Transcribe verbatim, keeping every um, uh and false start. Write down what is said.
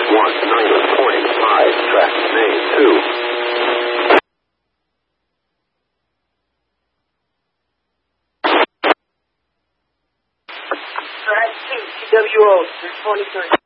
one ninety point five, track name two. Track two, T W O, three twenty-three.